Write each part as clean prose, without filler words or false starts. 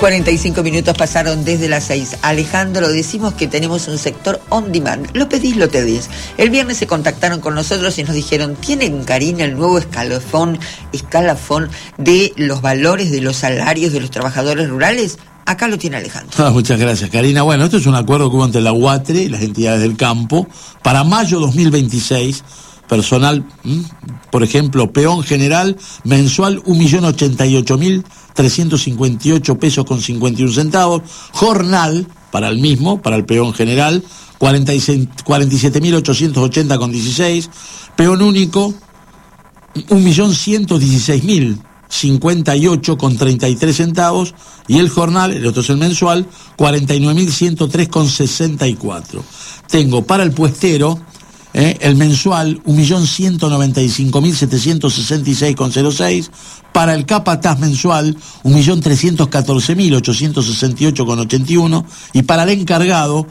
45 minutos pasaron desde las 6. Alejandro, decimos que tenemos un sector on demand. Lo pedís, lo tenés. El viernes se contactaron con nosotros y nos dijeron, ¿tienen, Karina, el nuevo escalafón de los valores de los salarios de los trabajadores rurales? Acá lo tiene Alejandro. Muchas gracias, Karina. Bueno, esto es un acuerdo que hubo entre la UATRE y las entidades del campo para mayo 2026. Personal, por ejemplo, peón general, mensual 1.088.358 pesos con 51 centavos. Jornal, para el mismo, para el peón general, 47.880 con 16. Peón único, 1.116.058 con 33 centavos. Y el jornal, el otro es el mensual, 49.103 con 64. Tengo para el puestero, el mensual, 1.195.766,06. Para el capataz mensual, 1.314.868,81. Y para el encargado,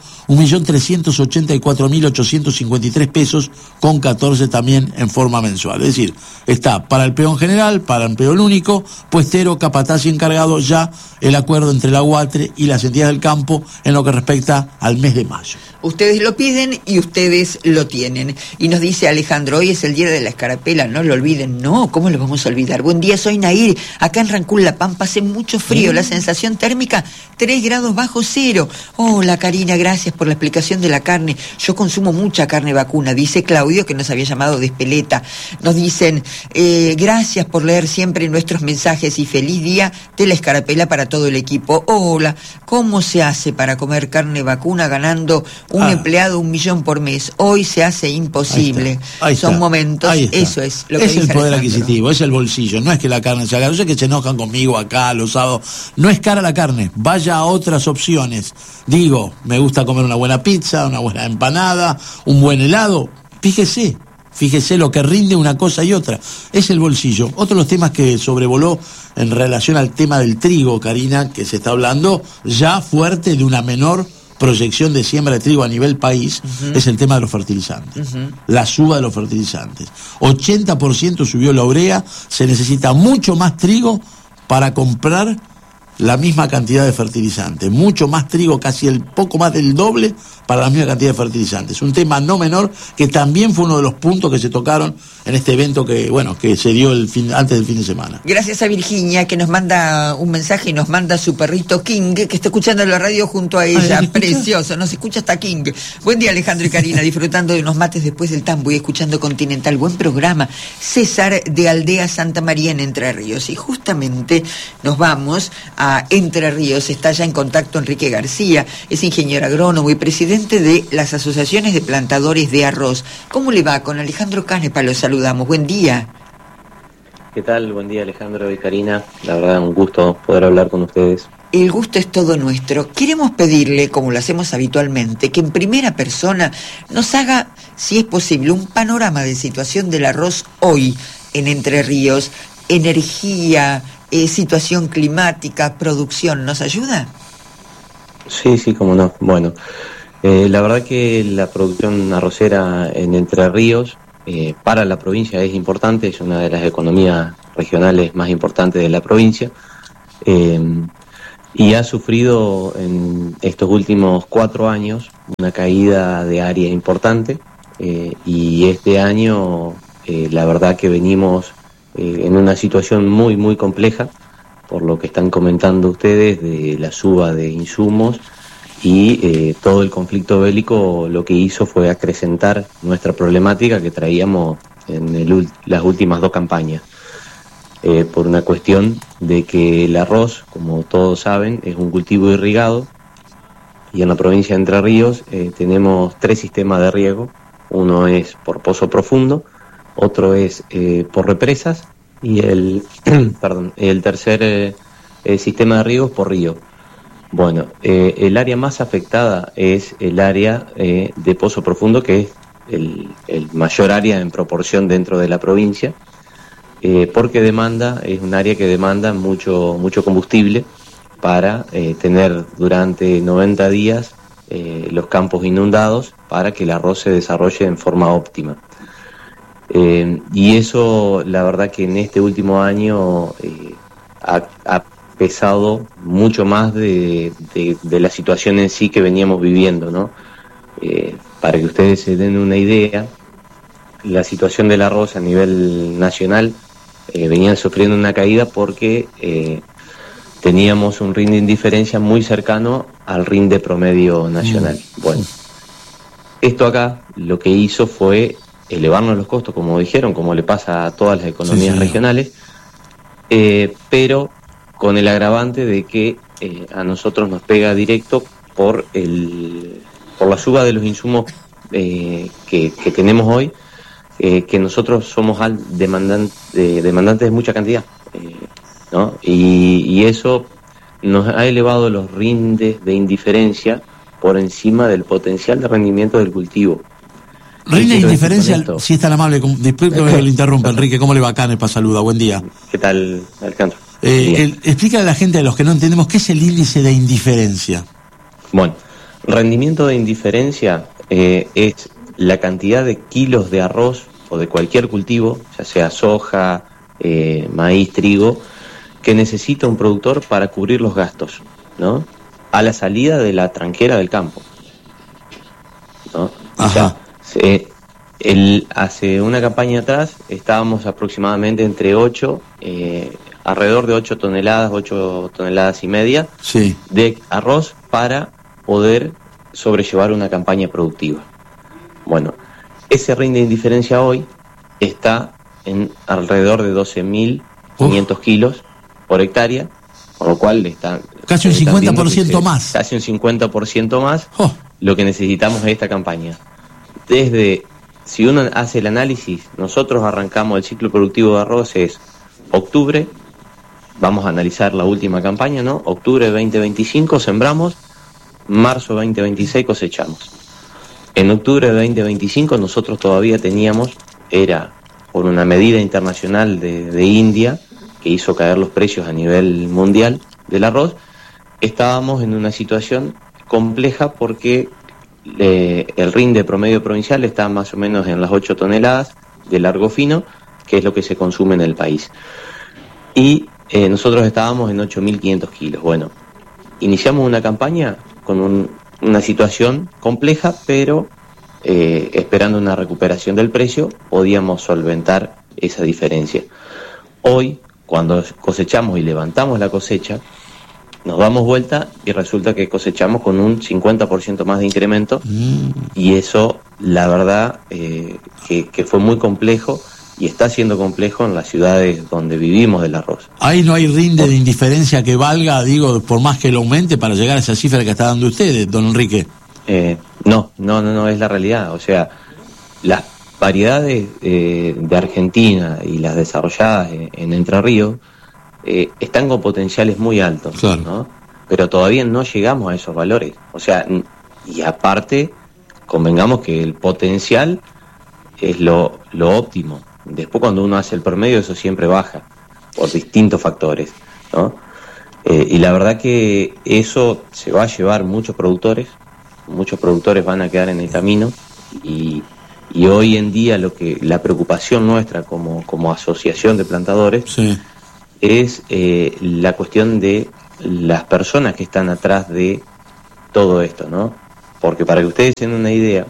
1.384.853 pesos con 14 también en forma mensual. Es decir, está para el peón general, para el peón único, puestero, capataz y encargado ya el acuerdo entre la UATRE y las entidades del campo en lo que respecta al mes de mayo. Ustedes lo piden y ustedes lo tienen. Y nos dice Alejandro, hoy es el día de la escarapela, no lo olviden. No, ¿cómo lo vamos a olvidar? Buen día, soy Nair. Acá en Rancún, La Pampa, hace mucho frío. La sensación térmica, 3 grados bajo cero. Hola, Karina, gracias por la explicación de la carne. Yo consumo mucha carne vacuna, dice Claudio, que nos había llamado de Espeleta. Nos dicen, gracias por leer siempre nuestros mensajes y feliz día de la escarapela para todo el equipo. Hola, ¿cómo se hace para comer carne vacuna ganando un empleado 1 millón por mes? Hoy se hace imposible. Ahí Son está. momentos, eso es lo que es dice el poder Alejandro. adquisitivo, es el bolsillo. No es que la carne sea cara. Yo sé que se enojan conmigo acá los sábados. No es cara la carne, vaya a otras opciones. Digo, me gusta comer una buena pizza, una buena empanada, un buen helado. Fíjese lo que rinde una cosa y otra. Es el bolsillo. Otro de los temas que sobrevoló en relación al tema del trigo, Karina, que se está hablando ya fuerte de una menor proyección de siembra de trigo a nivel país, es el tema de los fertilizantes. La suba de los fertilizantes. 80% subió la urea, se necesita mucho más trigo para comprar la misma cantidad de fertilizantes. Mucho más trigo, casi el poco más del doble para la misma cantidad de fertilizantes. Un tema no menor que también fue uno de los puntos que se tocaron en este evento que se dio antes del fin de semana. Gracias a Virginia, que nos manda un mensaje y nos manda su perrito King, que está escuchando la radio junto a ella. Precioso, nos escucha hasta King. Buen día, Alejandro y Karina, disfrutando de unos mates después del tambo y escuchando Continental. Buen programa. César, de Aldea Santa María en Entre Ríos. Y justamente nos vamos a Entre Ríos. Está ya en contacto Enrique García, es ingeniero agrónomo y presidente de las asociaciones de plantadores de arroz. ¿Cómo le va? Con Alejandro Canepa lo saludamos. Buen día. ¿Qué tal? Buen día, Alejandro y Karina. La verdad, un gusto poder hablar con ustedes. El gusto es todo nuestro. Queremos pedirle, como lo hacemos habitualmente, que en primera persona nos haga, si es posible, un panorama de situación del arroz hoy en Entre Ríos. Energía, situación climática, producción. ¿Nos ayuda? Sí, cómo no. Bueno, la verdad que la producción arrocera en Entre Ríos para la provincia es importante, es una de las economías regionales más importantes de la provincia y ha sufrido en estos últimos 4 años una caída de área importante y este año la verdad que venimos en una situación muy, muy compleja por lo que están comentando ustedes de la suba de insumos y todo el conflicto bélico lo que hizo fue acrecentar nuestra problemática que traíamos en las últimas 2 campañas. Por una cuestión de que el arroz, como todos saben, es un cultivo irrigado y en la provincia de Entre Ríos tenemos 3 sistemas de riego. Uno es por pozo profundo, otro es por represas y el tercer sistema de riego es por río. Bueno, el área más afectada es el área de pozo profundo, que es el mayor área en proporción dentro de la provincia, porque es un área que demanda mucho combustible para tener durante 90 días los campos inundados para que el arroz se desarrolle en forma óptima. Y eso, la verdad que en este último año ha pesado mucho más de la situación en sí que veníamos viviendo, ¿no? Para que ustedes se den una idea, la situación del arroz a nivel nacional venían sufriendo una caída porque teníamos un RIN de indiferencia muy cercano al RIN de promedio nacional. Bueno, esto acá lo que hizo fue elevarnos los costos, como dijeron, como le pasa a todas las economías regionales, pero con el agravante de que a nosotros nos pega directo por la suba de los insumos que tenemos hoy, que nosotros somos demandantes de mucha cantidad, ¿no? Y eso nos ha elevado los rindes de indiferencia por encima del potencial de rendimiento del cultivo. Rinde de indiferencia, si es tan amable, disculpe que le interrumpa, Enrique, ¿cómo le va? Canepa, saluda, buen día. ¿Qué tal, Alejandro? Explícale a la gente, a los que no entendemos, ¿qué es el índice de indiferencia? Bueno, rendimiento de indiferencia es la cantidad de kilos de arroz o de cualquier cultivo, ya sea soja, maíz, trigo, que necesita un productor para cubrir los gastos, ¿no? A la salida de la tranquera del campo, ¿no? Ajá. O sea, hace una campaña atrás estábamos aproximadamente entre alrededor de 8 toneladas y media sí, de arroz para poder sobrellevar una campaña productiva. Bueno, ese RIN de indiferencia hoy está en alrededor de 12.500 kilos por hectárea, con lo cual está casi un 50% más. Casi un 50% más Oh. lo que necesitamos de esta campaña. Si uno hace el análisis, nosotros arrancamos el ciclo productivo de arroz es octubre, vamos a analizar la última campaña, ¿no? Octubre de 2025 sembramos, marzo 2026 cosechamos. En octubre de 2025 nosotros todavía era por una medida internacional de India, que hizo caer los precios a nivel mundial del arroz, estábamos en una situación compleja porque el RIN de promedio provincial está más o menos en las 8 toneladas de largo fino, que es lo que se consume en el país. Y nosotros estábamos en 8.500 kilos. Bueno, iniciamos una campaña con una situación compleja, pero esperando una recuperación del precio, podíamos solventar esa diferencia. Hoy, cuando cosechamos y levantamos la cosecha, nos damos vuelta y resulta que cosechamos con un 50% más de incremento, y eso, la verdad, que fue muy complejo y está siendo complejo en las ciudades donde vivimos del arroz. Ahí no hay rinde de indiferencia que valga, digo, por más que lo aumente para llegar a esa cifra que está dando ustedes, don Enrique. No, es la realidad. O sea, las variedades de Argentina y las desarrolladas en Entre Ríos están con potenciales muy altos, claro, ¿no? Pero todavía no llegamos a esos valores. O sea, y aparte, convengamos que el potencial es lo óptimo. Después, cuando uno hace el promedio, eso siempre baja por distintos factores, ¿no? Y la verdad que eso se va a llevar muchos productores van a quedar en el camino, y hoy en día la preocupación nuestra como asociación de plantadores, sí, es la cuestión de las personas que están atrás de todo esto, ¿no? Porque para que ustedes tengan una idea,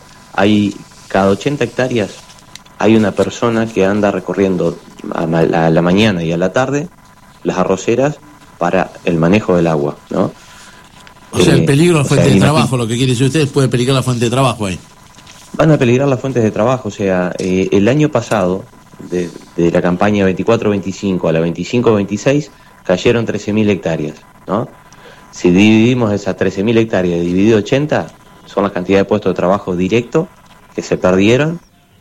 cada 80 hectáreas hay una persona que anda recorriendo a la mañana y a la tarde las arroceras para el manejo del agua, ¿no? O sea, el peligro de la fuente de trabajo, lo que quiere decir ustedes, puede peligrar la fuente de trabajo ahí. Van a peligrar las fuentes de trabajo. O sea, el año pasado, de la campaña 24-25 a la 25-26, cayeron 13.000 hectáreas, ¿no? Si dividimos esas 13.000 hectáreas dividido 80, son las cantidades de puestos de trabajo directos que se perdieron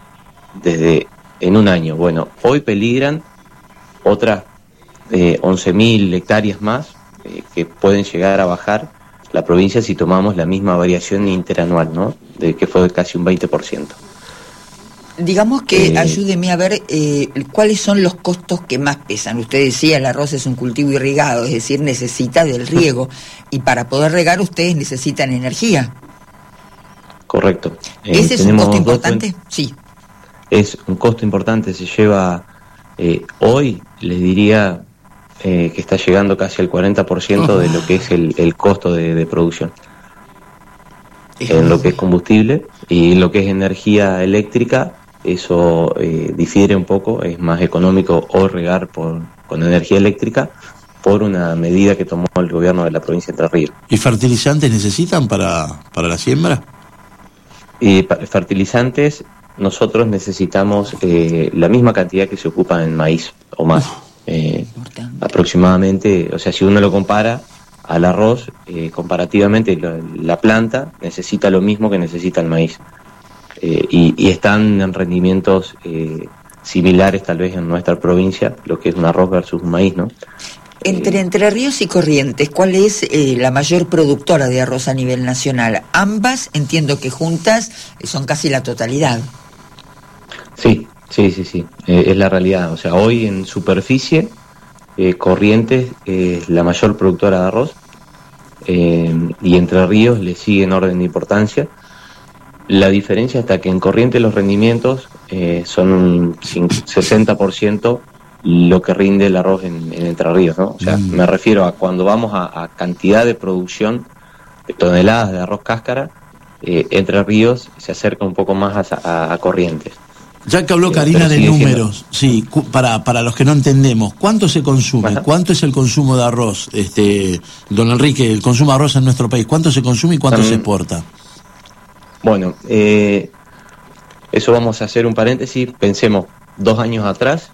en un año. Bueno, hoy peligran otras 11.000 hectáreas más que pueden llegar a bajar la provincia si tomamos la misma variación interanual, ¿no? Que fue de casi un 20%. Digamos que ayúdeme a ver cuáles son los costos que más pesan. Usted decía, el arroz es un cultivo irrigado, es decir, necesita del riego, y para poder regar ustedes necesitan energía. Correcto. ¿Ese es un costo importante? Sí. Es un costo importante, se lleva, hoy les diría, que está llegando casi al 40% de lo que es el costo de producción. En lo que es combustible y lo que es energía eléctrica, eso difiere un poco, es más económico o regar con energía eléctrica por una medida que tomó el gobierno de la provincia de Entre Ríos. ¿Y fertilizantes necesitan para la siembra? Fertilizantes, nosotros necesitamos la misma cantidad que se ocupa en maíz o más, aproximadamente. O sea, si uno lo compara al arroz, comparativamente la planta necesita lo mismo que necesita el maíz, y están en rendimientos similares tal vez en nuestra provincia, lo que es un arroz versus un maíz, ¿no? Entre Ríos y Corrientes, ¿cuál es la mayor productora de arroz a nivel nacional? Ambas, entiendo que juntas son casi la totalidad. Sí, es la realidad. O sea, hoy en superficie, Corrientes es la mayor productora de arroz, y Entre Ríos le sigue en orden de importancia. La diferencia está que en Corrientes los rendimientos son un 60% lo que rinde el arroz en Entre Ríos, ¿no? O sea, me refiero a cuando vamos a cantidad de producción de toneladas de arroz cáscara, Entre Ríos se acerca un poco más a Corrientes. Ya que habló Karina de números, sí, para los que no entendemos, ¿cuánto se consume? Ajá. ¿Cuánto es el consumo de arroz? Don Enrique, el consumo de arroz en nuestro país, ¿cuánto se consume y cuánto se exporta? Bueno, eso vamos a hacer un paréntesis. Pensemos, 2 años atrás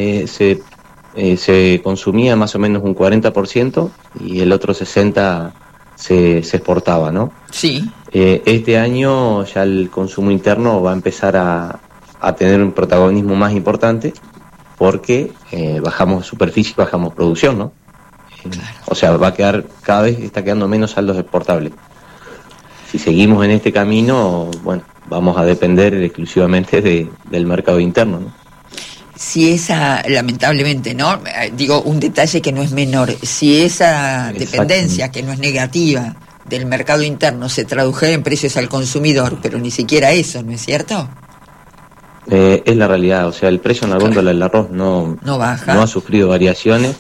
se consumía más o menos un 40% y el otro 60% se exportaba, ¿no? Sí. Este año ya el consumo interno va a empezar a tener un protagonismo más importante porque bajamos superficie y bajamos producción, ¿no? Claro. O sea, cada vez está quedando menos saldos exportables. Si seguimos en este camino, bueno, vamos a depender exclusivamente del mercado interno, ¿no? Si esa, lamentablemente, ¿no? Digo, un detalle que no es menor, si esa dependencia, que no es negativa, del mercado interno se tradujera en precios al consumidor, pero ni siquiera eso, ¿no es cierto? Es la realidad, o sea, el precio en la góndola del arroz no baja, no ha sufrido variaciones,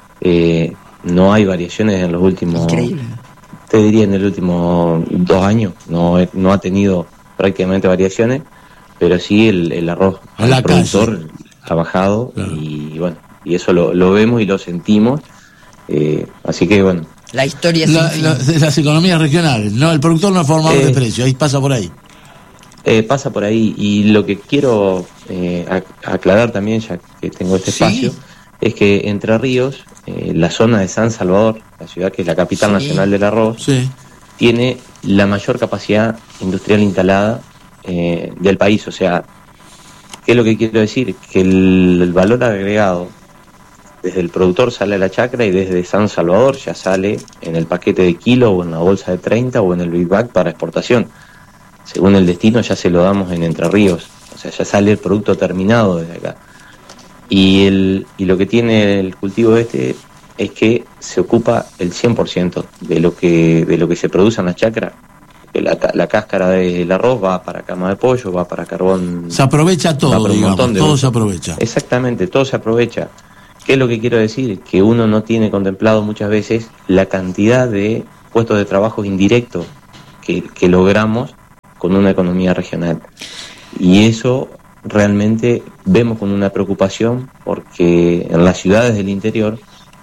no hay variaciones en los últimos... Increíble. Te diría en el último 2 años, no ha tenido prácticamente variaciones, pero sí el arroz al productor ha bajado, claro. Y bueno, y eso lo vemos y lo sentimos, así que bueno. La historia es las economías regionales, no, el productor no es formador de precios, ahí pasa por ahí. Pasa por ahí, y lo que quiero aclarar también, ya que tengo este espacio, es que Entre Ríos, la zona de San Salvador, la ciudad que es la capital nacional del arroz, tiene la mayor capacidad industrial instalada del país. O sea, ¿qué es lo que quiero decir? Que el valor agregado desde el productor sale a la chacra y desde San Salvador ya sale en el paquete de kilo o en la bolsa de 30 o en el big bag para exportación. Según el destino ya se lo damos en Entre Ríos, o sea, ya sale el producto terminado desde acá. Y lo que tiene el cultivo es que se ocupa el 100% de lo que se produce en la chacra. La cáscara del arroz va para cama de pollo, va para carbón. Se aprovecha todo, digamos, todo se aprovecha. Exactamente, todo se aprovecha. ¿Qué es lo que quiero decir? Que uno no tiene contemplado muchas veces la cantidad de puestos de trabajo indirectos que logramos con una economía regional. Y eso realmente vemos con una preocupación porque en las ciudades del interior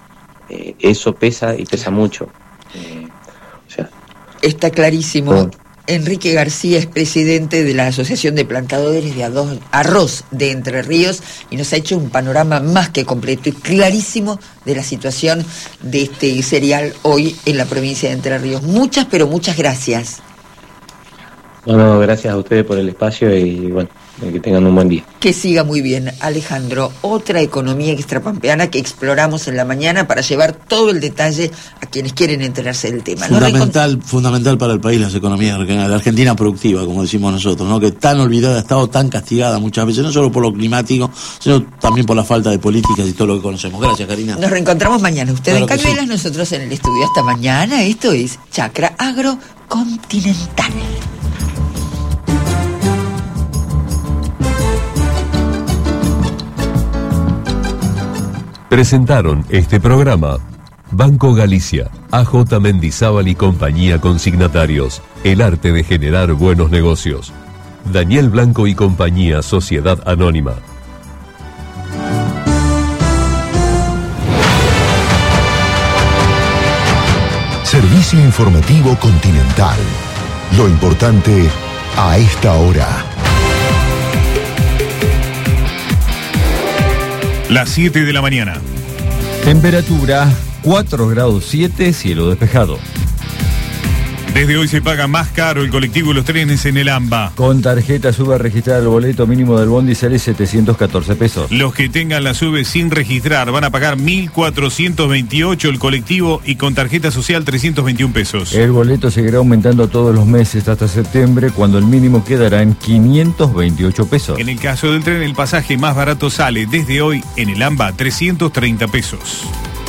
eso pesa y pesa mucho. Está clarísimo. Enrique García es presidente de la Asociación de Plantadores de Arroz de Entre Ríos y nos ha hecho un panorama más que completo y clarísimo de la situación de este cereal hoy en la provincia de Entre Ríos. Muchas, pero muchas gracias. Bueno, gracias a ustedes por el espacio y bueno, que tengan un buen día. Que siga muy bien, Alejandro. Otra economía extrapampeana que exploramos en la mañana para llevar todo el detalle a quienes quieren enterarse del tema. Fundamental para el país las economías regionales, la Argentina productiva, como decimos nosotros, ¿no? Que tan olvidada ha estado, tan castigada muchas veces, no solo por lo climático, sino también por la falta de políticas y todo lo que conocemos. Gracias, Karina. Nos reencontramos mañana. Usted en Cañuelas, nosotros en el estudio. Hasta mañana. Esto es Chacra Agrocontinental. Presentaron este programa Banco Galicia, AJ Mendizábal y compañía consignatarios, el arte de generar buenos negocios. Daniel Blanco y compañía, Sociedad Anónima. Servicio informativo Continental. Lo importante a esta hora. Las 7 de la mañana. Temperatura 4 grados 7, cielo despejado. Desde hoy se paga más caro el colectivo y los trenes en el AMBA. Con tarjeta SUBE a registrar el boleto mínimo del bondi sale 714 pesos. Los que tengan la SUBE sin registrar van a pagar 1.428 el colectivo y con tarjeta social 321 pesos. El boleto seguirá aumentando todos los meses hasta septiembre, cuando el mínimo quedará en 528 pesos. En el caso del tren, el pasaje más barato sale desde hoy en el AMBA 330 pesos.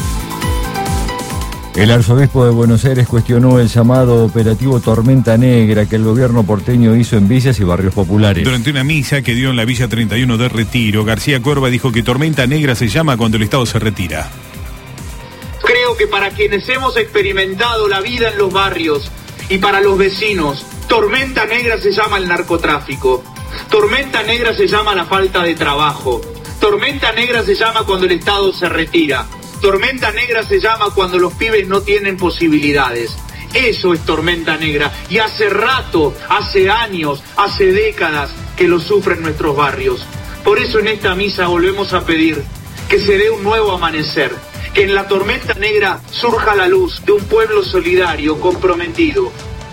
El arzobispo de Buenos Aires cuestionó el llamado operativo Tormenta Negra que el gobierno porteño hizo en villas y barrios populares. Durante una misa que dio en la Villa 31 de Retiro, García Corva dijo que Tormenta Negra se llama cuando el Estado se retira. Creo que para quienes hemos experimentado la vida en los barrios y para los vecinos, Tormenta Negra se llama el narcotráfico. Tormenta Negra se llama la falta de trabajo. Tormenta Negra se llama cuando el Estado se retira. Tormenta Negra se llama cuando los pibes no tienen posibilidades. Eso es Tormenta Negra. Y hace rato, hace años, hace décadas que lo sufren nuestros barrios. Por eso en esta misa volvemos a pedir que se dé un nuevo amanecer. Que en la Tormenta Negra surja la luz de un pueblo solidario, comprometido.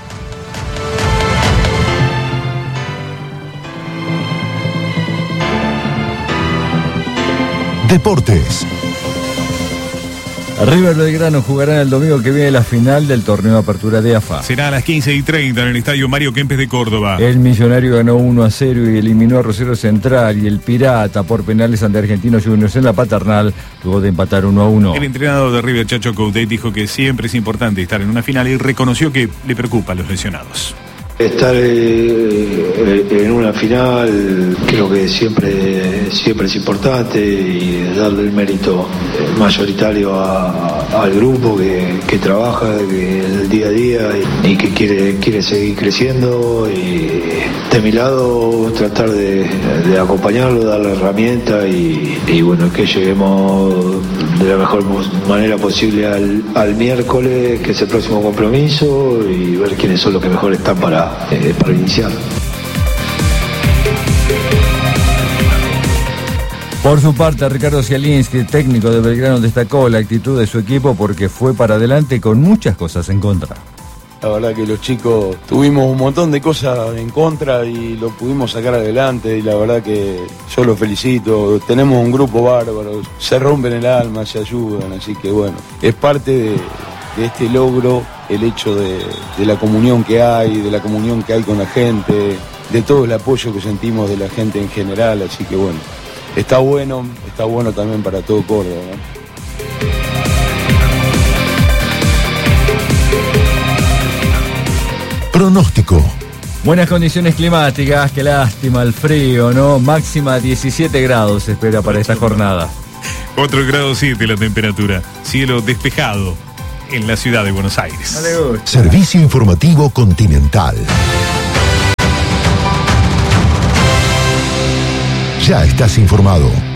Deportes. River Belgrano jugarán el domingo que viene la final del torneo de apertura de AFA. Será a las 15:30 en el estadio Mario Kempes de Córdoba. El Millonario ganó 1-0 y eliminó a Rosario Central, y el Pirata por penales ante Argentinos Juniors en la Paternal luego de empatar 1-1. El entrenador de River, Chacho Coudet, dijo que siempre es importante estar en una final y reconoció que le preocupa a los lesionados. Estar en una final creo que siempre es importante, y darle el mérito mayoritario al grupo que trabaja el día a día y que quiere seguir creciendo, y de mi lado tratar de acompañarlo, darle herramientas y bueno, que lleguemos de la mejor manera posible al miércoles, que es el próximo compromiso, y ver quiénes son los que mejor están para iniciar. Por su parte, Ricardo Zielinski, técnico de Belgrano, destacó la actitud de su equipo porque fue para adelante con muchas cosas en contra. La verdad que los chicos tuvimos un montón de cosas en contra y lo pudimos sacar adelante, y la verdad que yo los felicito. Tenemos un grupo bárbaro, se rompen el alma, se ayudan, así que bueno, es parte de este logro el hecho de la comunión que hay, de la comunión que hay con la gente, de todo el apoyo que sentimos de la gente en general, así que bueno, está bueno también para todo Córdoba, ¿no? Pronóstico. Buenas condiciones climáticas, qué lástima el frío, ¿no? Máxima 17 grados se espera para esta jornada. 4 grados 7 la temperatura, cielo despejado en la ciudad de Buenos Aires. Servicio informativo Continental. Ya estás informado.